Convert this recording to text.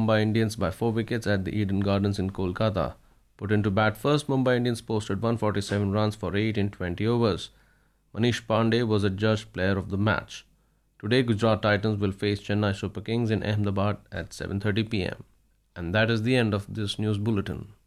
Mumbai Indians by 4 wickets at the Eden Gardens in Kolkata. Put into bat first, Mumbai Indians posted 147 runs for 8 in 20 overs. Manish Pandey was adjudged player of the match. Today, Gujarat Titans will face Chennai Super Kings in Ahmedabad at 7:30 p.m. And that is the end of this news bulletin.